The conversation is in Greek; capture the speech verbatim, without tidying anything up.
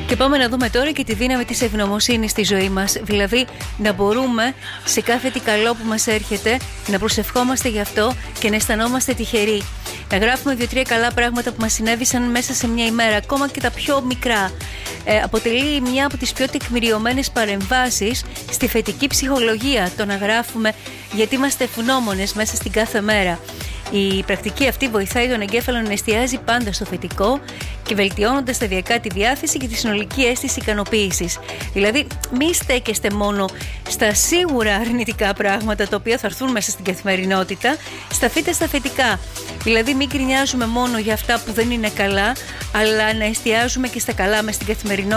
Και πάμε να δούμε τώρα και τη δύναμη της ευγνωμοσύνης στη ζωή μας. Δηλαδή να μπορούμε σε κάθε τι καλό που μας έρχεται να προσευχόμαστε γι' αυτό και να αισθανόμαστε τυχεροί. Να γράφουμε δύο-τρία καλά πράγματα που μας συνέβησαν μέσα σε μια ημέρα, ακόμα και τα πιο μικρά. Ε, αποτελεί μια από τις πιο τεκμηριωμένες παρεμβάσεις στη θετική ψυχολογία. Το να γράφουμε γιατί είμαστε ευγνώμονες μέσα στην κάθε μέρα. Η πρακτική αυτή βοηθάει τον εγκέφαλο να εστιάζει πάντα στο θετικό και βελτιώνοντας σταδιακά τη διάθεση και τη συνολική αίσθηση ικανοποίησης. Δηλαδή, μη στέκεστε μόνο στα σίγουρα αρνητικά πράγματα τα οποία θα έρθουν μέσα στην καθημερινότητα, σταθείτε στα θετικά. Δηλαδή, μην γκρινιάζουμε μόνο για αυτά που δεν είναι καλά, αλλά να εστιάζουμε και στα καλά μέσα στην καθημερινότητα.